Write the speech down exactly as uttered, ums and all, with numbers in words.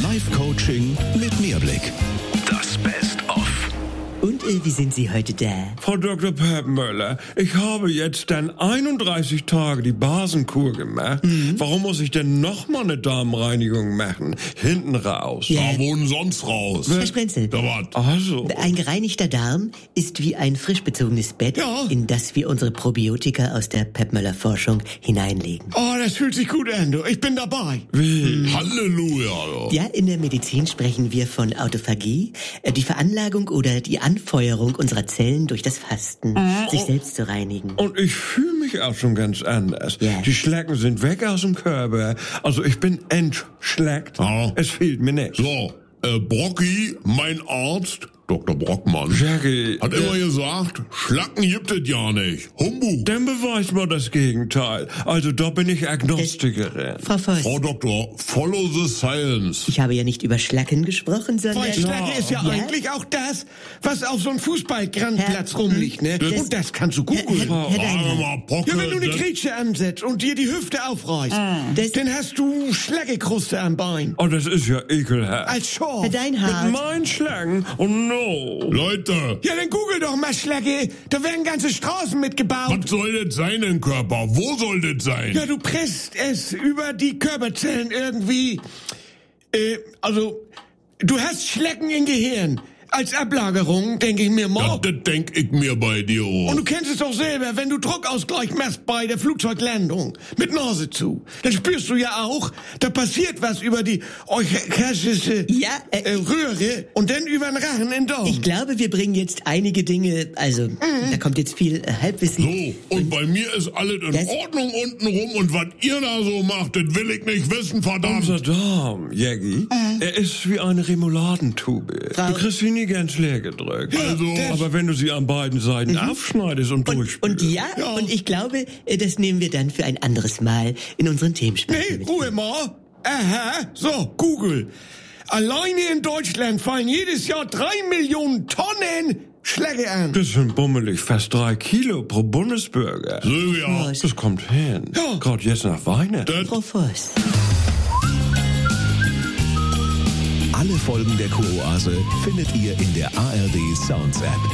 Live-Coaching mit Mehrblick. Das Best-of. Und äh, wie sind Sie heute da? Frau Doktor Peppmöller, ich habe jetzt dann einunddreißig Tage die Basenkur gemacht. Mhm. Warum muss ich denn noch mal eine Darmreinigung machen? Hinten raus. Ja. Da wohnen sonst raus. Herr Sprenzel, Da wat? Also. ein gereinigter Darm ist wie ein frisch bezogenes Bett, Ja. in das wir unsere Probiotika aus der Peppmöller-Forschung hineinlegen. Oh, das fühlt sich gut an, du. Ich bin dabei. Wie? Halleluja. Ja, in der Medizin sprechen wir von Autophagie, äh, die Veranlagung oder die Anfeuerung unserer Zellen durch das Fasten, sich selbst zu reinigen. Und ich fühle mich auch schon ganz anders. Ja. Die Schlecken sind weg aus dem Körper. Also ich bin entschleckt. Ja. Es fehlt mir nichts. So, äh, Brocki, mein Arzt, Doktor Brockmann, Jackie, hat immer gesagt, Schlacken gibt es ja nicht. Humbug. dann beweist mal das Gegenteil. Also da bin ich Agnostikerin. Frau Voss, Frau Doktor, follow the science. ich habe ja nicht über Schlacken gesprochen, sondern... Weil Schlacke ist ja, Ja. eigentlich auch das, was auf so einem Fußballgrandplatz rumliegt, ne? Das- Und das kannst du Herr, googeln. Herr, Herr Sagen wir Deinhardt, mal, Brocke, Ja, wenn du eine das- Grätsche ansetzt und dir die Hüfte aufreißt, das- dann hast du Schlaggekruste am Bein. Oh, das ist ja ekelhaft. Als Schorf. Herr Deinhardt, Mein Schlangen? Oh no. Leute, Ja, dann google doch mal Schlacke. Da werden ganze Straßen mitgebaut. was soll das sein im Körper? Wo soll das sein? Ja, du presst es über die Körperzellen irgendwie. Äh, also, du hast Schlecken im Gehirn. Als Ablagerung, denke ich mir Ja, mal. das denk ich mir bei dir auch. Und du kennst es doch selber, wenn du Druckausgleich machst bei der Flugzeuglandung mit Nase zu, dann spürst du ja auch, da passiert was über die euchastische Ja, äh, äh, Röhre und dann über den Rachen in den Darm. ich glaube, wir bringen jetzt einige Dinge, also, da kommt jetzt viel äh, Halbwissen. So, und bei mir ist alles in Das- Ordnung unten rum und was ihr da so macht, das will ich nicht wissen, verdammt. Unser Darm, Jackie, er ist wie eine Remouladentube. Frau- Du kriegst sie nie ganz leer gedrückt. Also- aber wenn du sie an beiden Seiten aufschneidest und, Und, durchspülst. und ja, Ja. und ich glaube, äh, das nehmen wir dann für ein anderes Mal in unseren Themenspalten Nee, mit. Ruhe mal. Aha, so, Google. Alleine in Deutschland fallen jedes Jahr drei Millionen Tonnen Schläge an. Das sind bummelig fast drei Kilo pro Bundesbürger. Silvia, Voss. Das kommt hin. Ja. Gerade jetzt nach Weihnachten. das Frau Voss. Alle Folgen der Kuroase findet ihr in der A R D Sounds App.